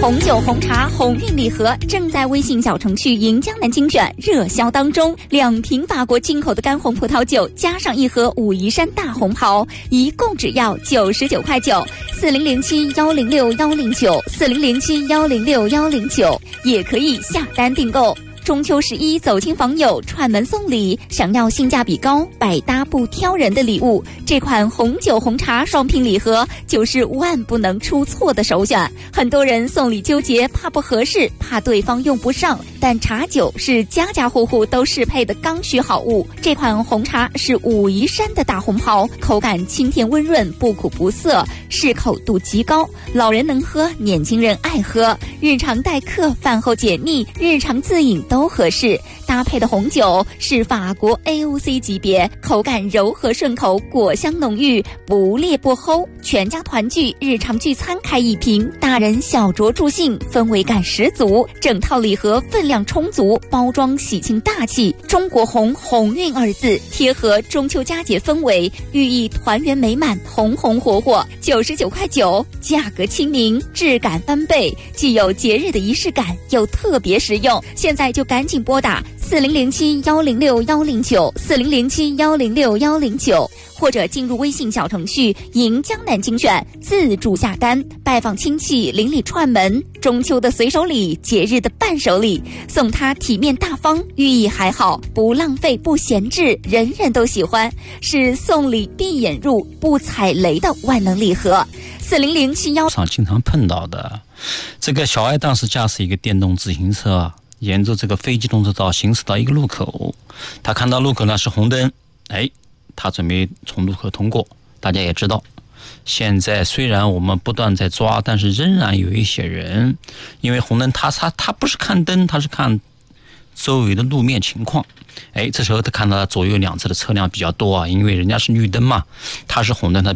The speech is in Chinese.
红酒红茶鸿运礼盒正在微信小程序迎江南精选热销当中，2瓶法国进口的干红葡萄酒加上1盒武夷山大红袍，一共只要99块9。4007106109，4007106109也可以下单订购。中秋11走亲访友串门送礼，想要性价比高百搭不挑人的礼物，这款红酒红茶双拼礼盒就是万不能出错的首选。很多人送礼纠结，怕不合适，怕对方用不上，但茶酒是家家户户都适配的刚需好物。这款红茶是武夷山的大红袍，口感清甜温润，不苦不涩，适口度极高，老人能喝，年轻人爱喝，日常待客，饭后解腻，日常自饮都合适。搭配的红酒是法国 AOC 级别，口感柔和顺口，果香浓郁，不烈不齁。全家团聚，日常聚餐开1瓶，大人小酌助兴，氛围感十足。整套礼盒分量充足，包装喜庆大气。中国红，鸿运2字贴合中秋佳节氛围，寓意团圆美满，红红火火。99块9，价格亲民，质感翻倍，既有节日的仪式感，又特别实用。现在就赶紧拨打4007106109，4007106109，或者进入微信小程序迎江南精选，自助下单。拜访亲戚，邻里串门，中秋的随手礼，节日的伴手礼，送他体面大方，寓意还好，不浪费不闲置，人人都喜欢，是送礼闭眼入不踩雷的万能礼盒。4007 上经常碰到的，这个小爱当时驾驶一个电动自行车沿着这个非机动车道行驶到一个路口，他看到路口呢是红灯，他准备从路口通过。大家也知道，现在虽然我们不断在抓，但是仍然有一些人因为红灯他不是看灯，他是看周围的路面情况。这时候他看到左右两侧的车辆比较多因为人家是绿灯嘛，他是红灯，他